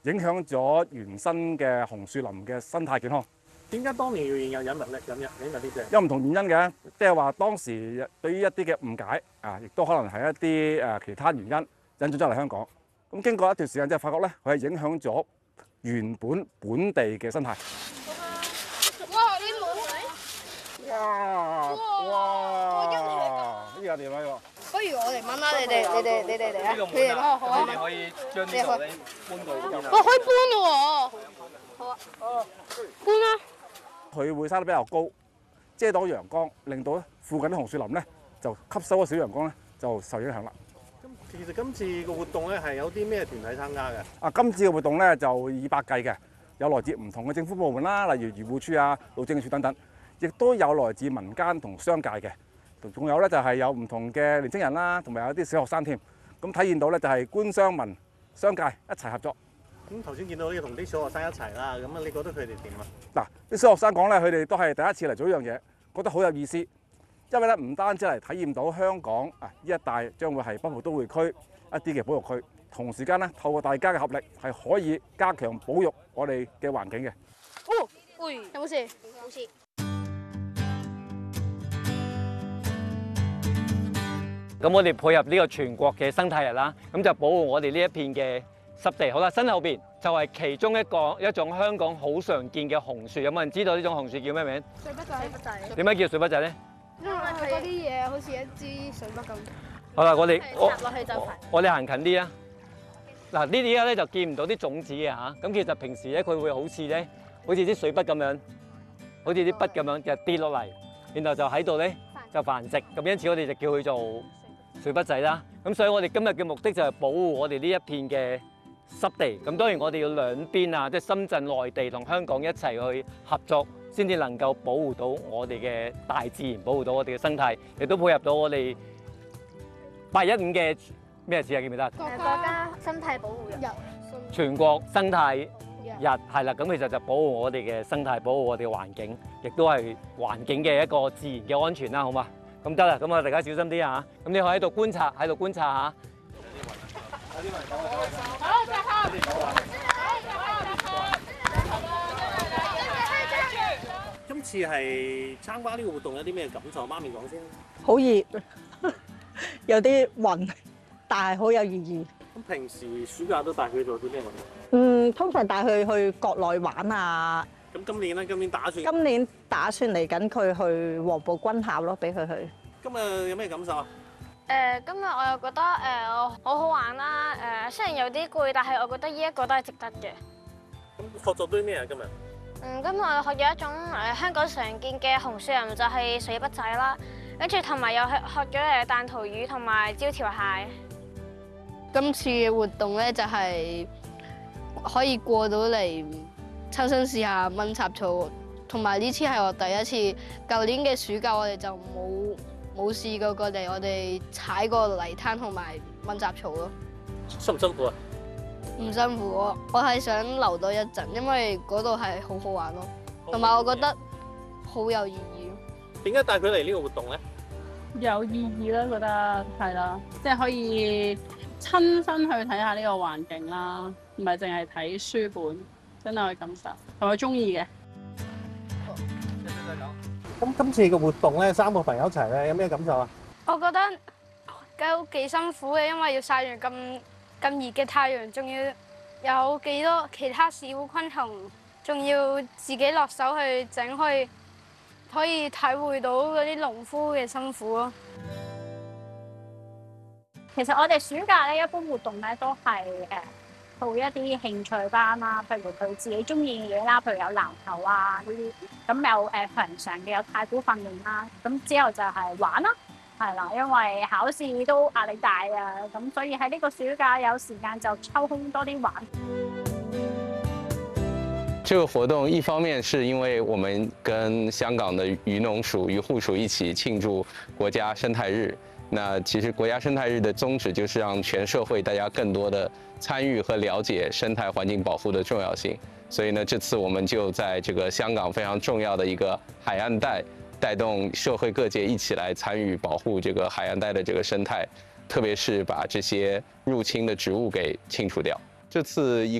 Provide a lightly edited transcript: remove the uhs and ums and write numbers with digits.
影響咗原生嘅紅樹林嘅生態健康。 點解當年要引入呢隻？ 有唔同原因嘅，即係話當時對於一啲嘅誤解啊，亦都可能係一啲其他原因引進咗嚟香港。咁經過一段時間之後，發覺咧佢係影響咗原本地嘅生態。 哇！你冇哇！呢個點啊？呢個不如我哋問下你哋嚟啊！你哋好啊！ 你可以將呢度咧搬到呢邊啊！ 我可以搬咯喎！好啊！搬啦！ 佢會生得比較高，遮擋陽光，令到附近啲紅樹林咧就吸收咗少陽光咧，就受影響啦。 其實今次嘅活動咧係有啲咩團體參加嘅？ 啊，今次嘅活動咧就以百計嘅，有來自唔同嘅政府部門啦，例如漁護署啊、路政署等等，亦都有來自民間同商界嘅，仲有咧就係有唔同嘅年青人啦，同埋有啲小學生添。咁體現到咧就係官商民商界一齊合作。 咁頭先見到呢同啲小學生一齊啦，咁啊你覺得佢哋點啊？ 嗱，啲小學生講咧，佢哋都係第一次嚟做呢樣嘢，覺得好有意思。因為咧唔單止嚟體驗到香港啊呢一帶將會係北部都會區一啲嘅保育區，同時間咧透過大家嘅合力係可以加強保育我哋嘅環境嘅。 哦，喂，有冇事？冇事。 咁我哋配合呢個全國嘅生態日啦，咁就保護我哋呢一片嘅濕地。好啦，身後邊就係其中一種香港好常見嘅紅樹。有冇人知道呢種紅樹叫咩名？ 水筆仔。 點解叫水筆仔咧？ 因為佢嗰啲嘢好似一支水筆咁。 好啦，我哋插落去就係。 我哋行近啲啊！嗱，呢啲而家咧就見唔到啲種子嘅嚇。咁其實平時咧佢會好似啲水筆咁樣，好似啲筆咁樣就跌落嚟，然後就喺度咧就繁殖。咁因此我哋就叫佢做水筆仔啦。咁所以我哋今日嘅目的就係保護我哋呢一片嘅濕地。咁當然我哋要兩邊啊，即係深圳內地同香港一齊去合作，先至能夠保護到我哋嘅大自然，保護到我哋嘅生態，亦都配合到我哋815嘅咩事啊？記唔記得？ 國家生態保護日。 全國生態日係啦，咁其實就保護我哋嘅生態，保護我哋嘅環境，亦都係環境嘅一個自然嘅安全啦，好嘛？咁得啦，咁啊大家小心啲啊！咁你可以喺度觀察下。 今次係參加呢個活動有啲咩感受？媽咪講先。 好熱，有啲暈，但係好有意義。 咁平時暑假都帶佢做啲咩運動？ 通常帶佢去國內玩啊。 咁今年咧，今年打算嚟緊佢去黃埔軍校咯，俾佢去。 今日有咩感受啊？ 今日我又覺得好好玩啦。雖然有啲攰，但係我覺得呢一個都係值得嘅。 咁學咗啲咩啊？今日？ 今日我學咗一種香港常見嘅紅樹林，就係水筆仔啦。跟住同埋又學咗彈塗魚同埋招條蟹。 今次嘅活動咧就係可以過到嚟抽身試下掹雜草，同埋呢次係我第一次。舊年嘅暑假我哋就冇試過嚟，我哋踩過泥灘同埋掹雜草咯。 辛唔辛苦啊？ 唔辛苦，我係想留多一陣，因為嗰度係好好玩咯，同埋我覺得好有意義。 點解帶佢嚟呢個活動咧？ 有意義啦，覺得係啦，即係可以親身去睇下呢個環境啦，唔係淨係睇書本，真係可以感受，同埋中意嘅。 咁今次嘅活動咧，3個朋友一齊咧，有咩感受啊？ 我覺得都幾辛苦嘅，因為要曬完咁熱嘅太陽，仲要有幾多其他小昆蟲，仲要自己落手去整，可以體會到嗰啲農夫嘅辛苦咯。 其實我哋暑假咧，一般活動咧都係報一啲興趣班啦，譬如佢自己中意嘅嘢啦，譬如有籃球啊呢啲，咁有平常嘅有太鼓訓練啦，咁之後就係玩啦，係啦，因為考試都壓力大啊，咁所以喺呢個暑假有時間就抽空多啲玩。 这个活动一方面是因为我们跟香港的渔农署、渔护署一起庆祝国家生态日。那其实国家生态日的宗旨就是让全社会大家更多的参与和了解生态环境保护的重要性。所以呢，这次我们就在这个香港非常重要的一个海岸带，带动社会各界一起来参与保护这个海岸带的这个生态，特别是把这些入侵的植物给清除掉。这次一